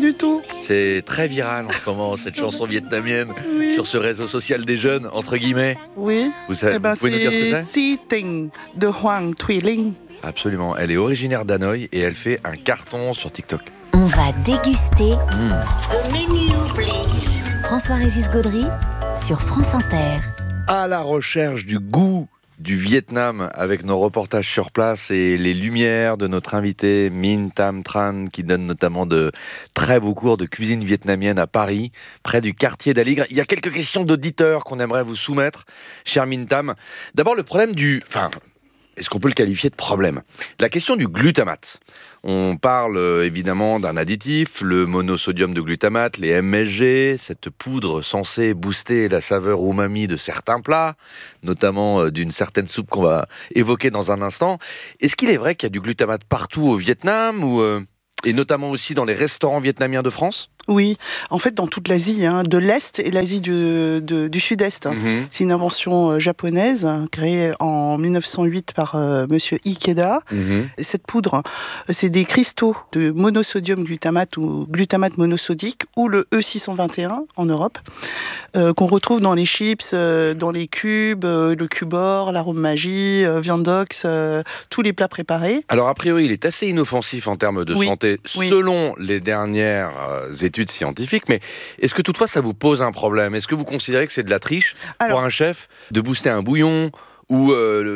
du tout. C'est très viral en ce moment, cette chanson vietnamienne sur ce réseau social des jeunes, entre guillemets. Oui. Vous pouvez nous dire ce que c'est? Si Ting de Hoang Thuy Linh. Absolument, elle est originaire d'Hanoï et elle fait un carton sur TikTok. On va déguster. François-Régis Gaudry sur France Inter. À la recherche du goût du Vietnam avec nos reportages sur place et les lumières de notre invité Minh Tam Tran qui donne notamment de très beaux cours de cuisine vietnamienne à Paris, près du quartier d'Aligre. Il y a quelques questions d'auditeurs qu'on aimerait vous soumettre, cher Minh Tam. D'abord le problème est-ce qu'on peut le qualifier de problème? La question du glutamate. On parle évidemment d'un additif, le monosodium de glutamate, les MSG, cette poudre censée booster la saveur umami de certains plats, notamment d'une certaine soupe qu'on va évoquer dans un instant. Est-ce qu'il est vrai qu'il y a du glutamate partout au Vietnam et notamment aussi dans les restaurants vietnamiens de France? Oui, en fait dans toute l'Asie, de l'Est et l'Asie du Sud-Est. C'est une invention japonaise créée en 1908 par monsieur Ikeda. Cette poudre, c'est des cristaux de monosodium glutamate ou glutamate monosodique ou le E621 en Europe, qu'on retrouve dans les chips, dans les cubes, le cubor, l'arôme magie, viandox, tous les plats préparés. Alors a priori, il est assez inoffensif en termes de santé, selon les dernières études scientifiques, mais est-ce que toutefois ça vous pose un problème? Est-ce que vous considérez que c'est de la triche pour un chef de booster un bouillon ou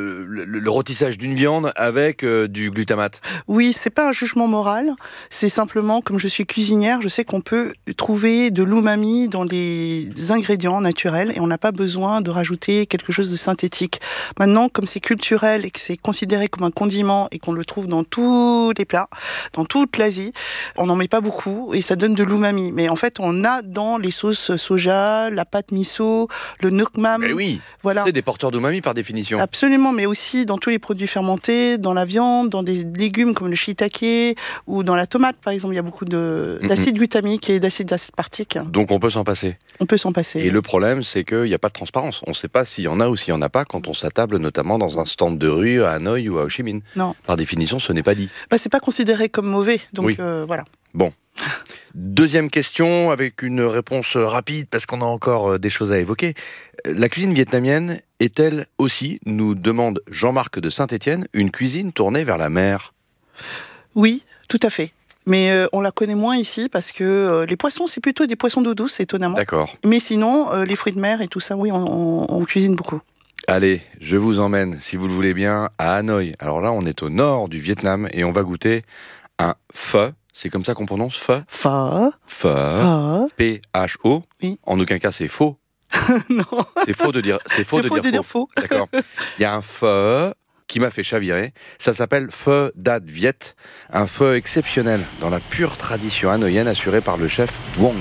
le rôtissage d'une viande avec du glutamate? Oui, c'est pas un jugement moral, c'est simplement, comme je suis cuisinière, je sais qu'on peut trouver de l'umami dans les ingrédients naturels et on n'a pas besoin de rajouter quelque chose de synthétique. Maintenant, comme c'est culturel et que c'est considéré comme un condiment et qu'on le trouve dans tous les plats, dans toute l'Asie, on n'en met pas beaucoup et ça donne de l'umami. Mais en fait, on a dans les sauces soja, la pâte miso, le nuoc mam. Mais oui, voilà. C'est des porteurs d'umami par définition. Absolument, mais aussi dans tous les produits fermentés, dans la viande, dans des légumes comme le shiitake ou dans la tomate, par exemple, il y a beaucoup d'acide glutamique et d'acide aspartique. Donc on peut s'en passer. On peut s'en passer. Et le problème, c'est qu'il n'y a pas de transparence. On ne sait pas s'il y en a ou s'il n'y en a pas quand on s'attable notamment dans un stand de rue à Hanoï ou à Ho Chi Minh. Non. Par définition, ce n'est pas dit. C'est pas considéré comme mauvais, donc voilà. Bon. Deuxième question, avec une réponse rapide, parce qu'on a encore des choses à évoquer. La cuisine vietnamienne est-elle aussi, nous demande Jean-Marc de Saint-Étienne, une cuisine tournée vers la mer? Oui, tout à fait. Mais on la connaît moins ici parce que les poissons, c'est plutôt des poissons d'eau douce, étonnamment. D'accord. Mais sinon, les fruits de mer et tout ça, oui, on cuisine beaucoup. Allez, je vous emmène, si vous le voulez bien, à Hanoï. Alors là, on est au nord du Vietnam et on va goûter un pho. C'est comme ça qu'on prononce pho? Pho. Pho. P-H-O. Oui. En aucun cas, c'est faux. Non. C'est faux de dire faux. D'accord. Il y a un pho qui m'a fait chavirer. Ça s'appelle pho dat Viet, un pho exceptionnel dans la pure tradition hanoïenne assurée par le chef Duong.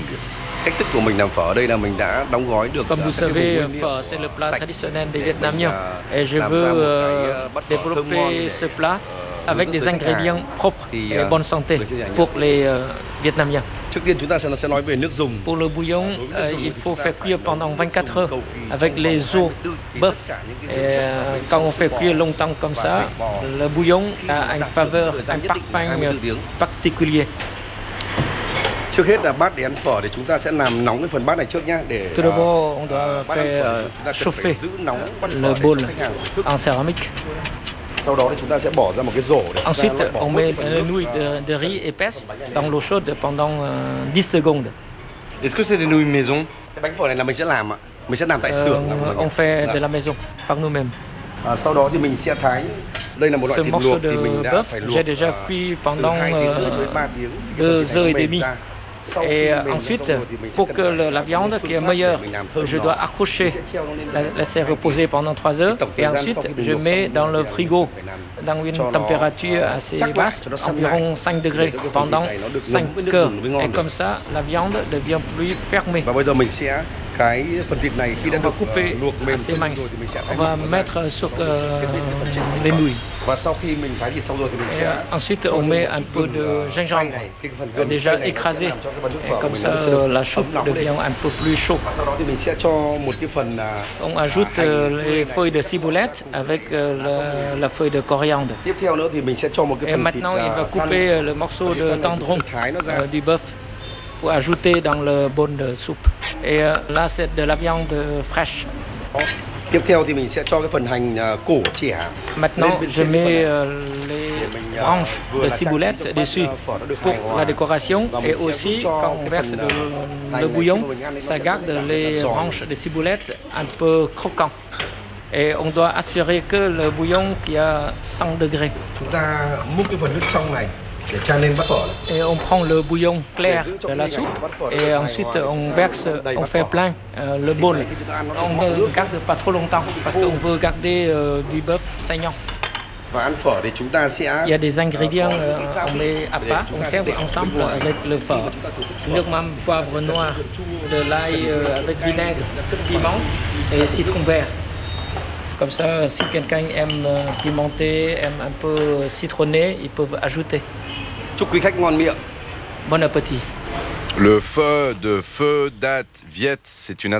Comme vous savez, pho, c'est le plat traditionnel des Vietnamiens. Et je veux développer ce plat avec des ingrédients propres et bonne santé pour les Vietnamiens. Pour le bouillon, il faut faire cuire pendant 24 heures avec les os bœuf. Et quand on fait cuire longtemps comme ça, le bouillon a une faveur, un parfum particulier. Trước hết là bát để ăn phở thì chúng ta sẽ làm nóng cái phần bát này trước nhá để Tout d'abord, on doit faire chauffer le bol en céramique. Sau đó thì chúng ta sẽ bỏ ra một cái rổ để Ensuite, on met les nouilles de riz épaisses dans l'eau chaude pendant 10 secondes. Est-ce que c'est des nouilles maison? Cái bánh phở này là mình sẽ làm ạ. Mình sẽ làm tại xưởng. On fait de la maison par nous-mêmes. Sau đó thì mình sẽ thái. Đây là một loại Ce thịt morceau luộc de thì mình đã bœuf, phải luộc j'ai déjà cuit pendant 2 tiếng rưỡi 3 tiếng. 2 heures et demie. Et ensuite, pour que la viande qui est meilleure, je dois accrocher, la laisser reposer pendant 3 heures. Et ensuite, je mets dans le frigo, dans une température assez basse, environ 5 degrés, pendant 5 heures. Et comme ça, la viande devient plus fermée. Và bây giờ mình sẽ cái phần thịt này khi đã được luộc mềm assez mince. thì mình sẽ On va mettre sur les nouilles. Và sau khi mình thái thịt xong rồi thì mình sẽ ensuite on met un peu de gingembre déjà écrasé. Et comme ça la soupe devient un peu plus chaud. Sau đó thì mình sẽ cho một cái phần On ajoute les feuilles de ciboulette avec la feuille de coriandre. Tiếp theo nữa thì mình sẽ cho một cái Et phần maintenant il va couper le morceau de tendron du bœuf. pour ajouter dans le bol de soupe. Et là, c'est de la viande fraîche. Tiếp theo thì mình sẽ cho cái phần hành cổ chẻ. Maintenant, je mets les branches de ciboulette dessus pour la décoration. Et aussi, quand on verse le bouillon, ça garde les branches de ciboulette un peu croquantes. Et on doit assurer que le bouillon qui a 100 degrés. Chúng ta múc cái phần nước trong này để chan lên bát phở. Et on prend le bouillon clair de la soupe et ensuite on verse, on fait plein le bol. On ne garde pas trop longtemps parce qu'on veut garder du bœuf saignant. Và ăn phở thì chúng ta sẽ Il y a des ingrédients, on met à part, on sert ensemble avec le phở. Nước mắm, poivre noir, de l'ail avec vinaigre, piment et citron vert. Comme ça, si quelqu'un aime pimenté, aime un peu citronné, ils peuvent ajouter. chúc quý khách ngon miệng. Bon appétit. Le pho de Pho Dat Viet, c'est une